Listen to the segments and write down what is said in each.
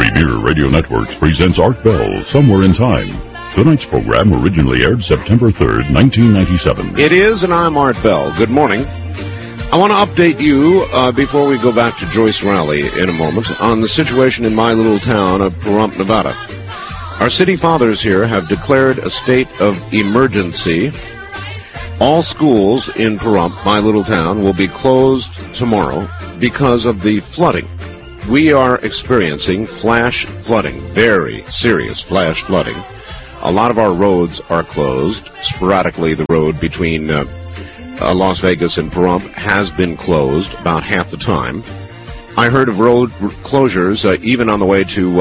Rainier Radio Networks presents Art Bell, Somewhere in Time. Tonight's program originally aired September 3rd, 1997. It is, and I'm Art Bell. Good morning. I want to update you, before we go back to Joyce Rowley in a moment, on the situation in my little town of Pahrump, Nevada. Our city fathers here have declared a state of emergency. All schools in Pahrump, my little town, will be closed tomorrow because of the flooding. We are experiencing flash flooding, very serious flash flooding. A lot of our roads are closed. Sporadically, the road between Las Vegas and Pahrump has been closed about half the time. I heard of road closures even on the way to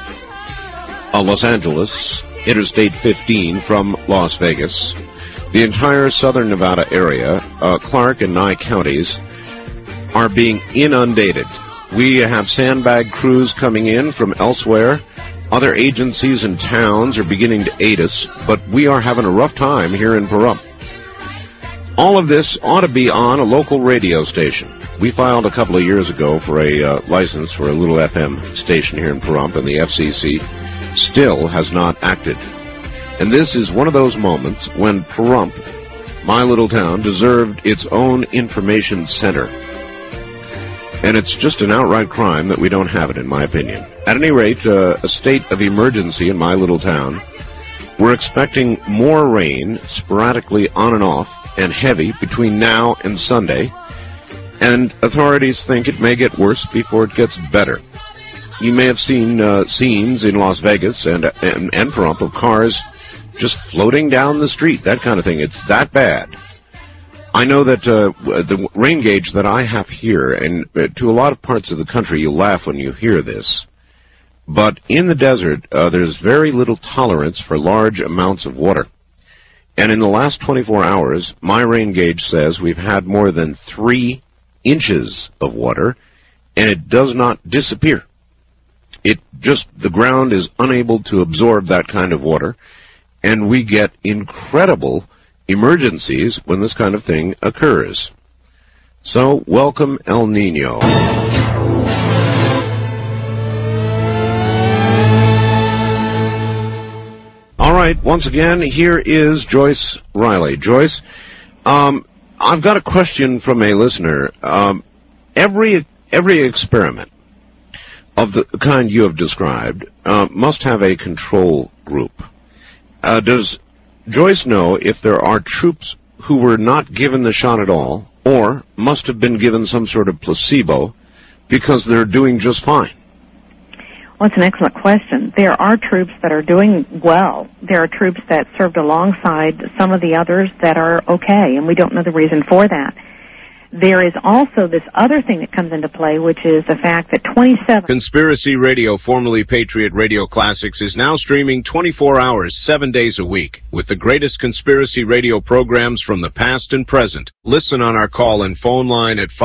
Los Angeles, Interstate 15 from Las Vegas. The entire southern Nevada area, Clark and Nye counties, are being inundated. We have sandbag crews coming in from elsewhere. Other agencies and towns are beginning to aid us, but we are having a rough time here in Pahrump. All of this ought to be on a local radio station. We filed a couple of years ago for a license for a little FM station here in Pahrump, and the FCC still has not acted. And this is one of those moments when Pahrump, my little town, deserved its own information center. And it's just an outright crime that we don't have it, in my opinion. At any rate, a state of emergency in my little town. We're expecting more rain, sporadically on and off, and heavy between now and Sunday. And authorities think it may get worse before it gets better. You may have seen scenes in Las Vegas and Pahrump of cars just floating down the street, that kind of thing. It's that bad. I know that the rain gauge that I have here, and to a lot of parts of the country, you laugh when you hear this, but in the desert, there's very little tolerance for large amounts of water. And in the last 24 hours, my rain gauge says we've had more than 3 inches of water, and it does not disappear. The ground is unable to absorb that kind of water, and we get incredible emergencies when this kind of thing occurs. So, welcome El Nino. All right, once again, here is Joyce Rowley. Joyce, I've got a question from a listener. Every experiment of the kind you have described must have a control group. Does Joyce know if there are troops who were not given the shot at all, or must have been given some sort of placebo because they're doing just fine? Well, it's an excellent question. There are troops that are doing well. There are troops that served alongside some of the others that are okay, and we don't know the reason for that. There is also this other thing that comes into play, which is the fact that 27... Conspiracy Radio, formerly Patriot Radio Classics, is now streaming 24 hours, 7 days a week, with the greatest conspiracy radio programs from the past and present. Listen on our call-in phone line at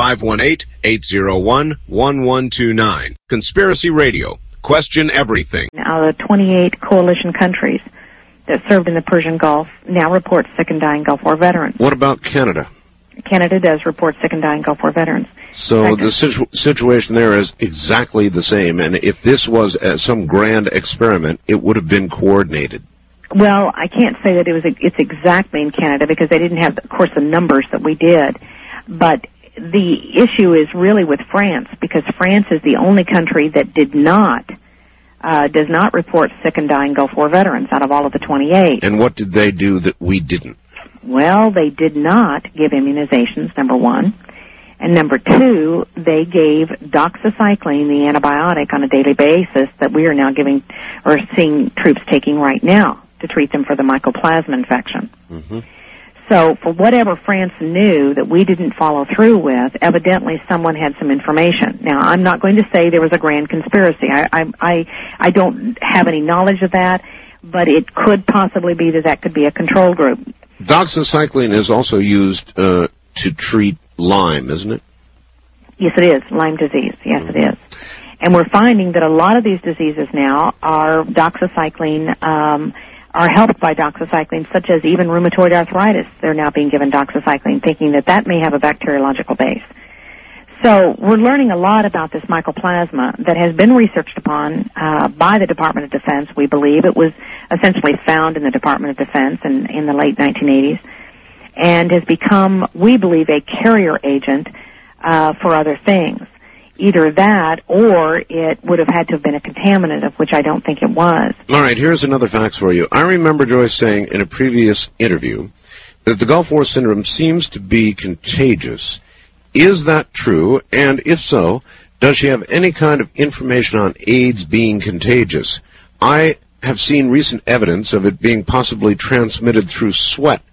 518-801-1129. Conspiracy Radio. Question everything. Out of 28 coalition countries that served in the Persian Gulf now report sick and dying Gulf War veterans. What about Canada? Canada does report sick and dying Gulf War veterans. So the situation there is exactly the same, and if this was some grand experiment, it would have been coordinated. Well, I can't say that it's exactly in Canada because they didn't have, of course, the numbers that we did. But the issue is really with France, because France is the only country that does not report sick and dying Gulf War veterans out of all of the 28. And what did they do that we didn't? Well, they did not give immunizations, number one. And number two, they gave doxycycline, the antibiotic, on a daily basis that we are now giving or seeing troops taking right now to treat them for the mycoplasma infection. Mm-hmm. So for whatever France knew that we didn't follow through with, evidently someone had some information. Now, I'm not going to say there was a grand conspiracy. I don't have any knowledge of that, but it could possibly be that could be a control group. Doxycycline is also used to treat Lyme, isn't it? Yes, it is. Lyme disease. Yes, it is. And we're finding that a lot of these diseases now are doxycycline, are helped by doxycycline, such as even rheumatoid arthritis. They're now being given doxycycline, thinking that may have a bacteriological base. So we're learning a lot about this mycoplasma that has been researched upon by the Department of Defense, we believe. It was essentially found in the Department of Defense in the late 1980s and has become, we believe, a carrier agent for other things. Either that or it would have had to have been a contaminant, of which I don't think it was. All right, here's another fact for you. I remember Joyce saying in a previous interview that the Gulf War syndrome seems to be contagious. Is that true? And if so, does she have any kind of information on AIDS being contagious? I have seen recent evidence of it being possibly transmitted through sweat